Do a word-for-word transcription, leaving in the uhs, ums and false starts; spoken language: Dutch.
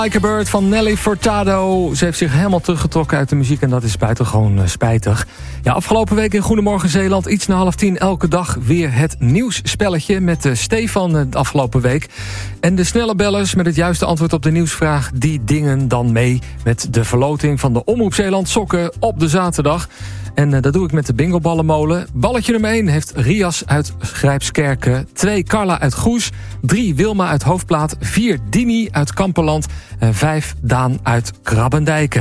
Like a Bird van Nelly Furtado. Ze heeft zich helemaal teruggetrokken uit de muziek en dat is buitengewoon uh, spijtig. Ja, afgelopen week in Goedemorgen Zeeland, iets na half tien, elke dag weer het nieuwsspelletje met uh, Stefan uh, de afgelopen week. En de snelle bellers met het juiste antwoord op de nieuwsvraag, die dingen dan mee met de verloting van de Omroep Zeeland sokken op de zaterdag. En uh, dat doe ik met de bingoballenmolen. Balletje nummer één heeft Rias uit Grijpskerken. twee Carla uit Goes. drie Wilma uit Hoofdplaat. vier Dini uit Kamperland. En vijf Daan uit Krabbendijken.